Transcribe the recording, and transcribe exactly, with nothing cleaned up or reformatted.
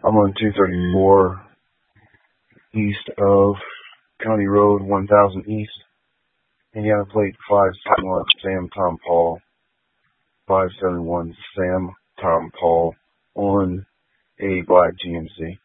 I'm on two thirty-four east of County Road one thousand East, Indiana plate five seven one Sam Tom Paul, five seven one Sam Tom Paul on a black G M C.